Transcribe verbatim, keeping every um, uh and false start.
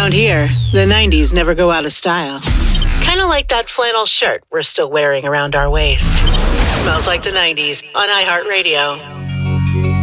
Around here, the nineties never go out of style. Kind of like that flannel shirt we're still wearing around our waist. Smells like the nineties on iHeartRadio.